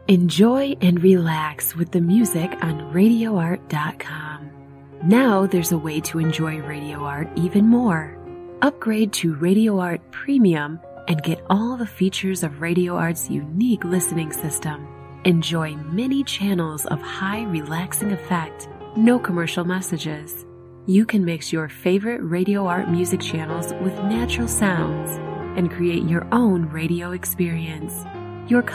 Enjoy and relax with the music on RadioArt.com. Now there's a way to enjoy Radio Art even more. Upgrade to Radio Art Premium and get all the features of Radio Art's unique listening system. Enjoy many channels of high relaxing effect, no commercial messages. You can mix your favorite Radio Art music channels with natural sounds and create your own radio experience. Your